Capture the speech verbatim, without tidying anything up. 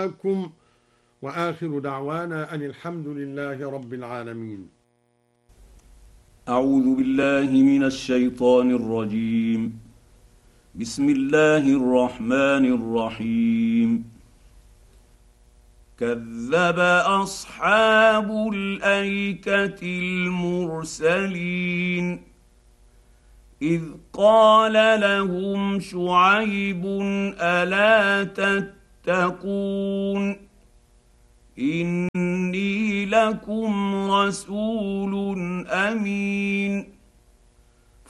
وإياكم، وآخر دعوانا أن الحمد لله رب العالمين. أعوذ بالله من الشيطان الرجيم. بسم الله الرحمن الرحيم. كذب أصحاب الأيكة المرسلين إذ قال لهم شعيب ألا تتقون إني لكم رسول أمين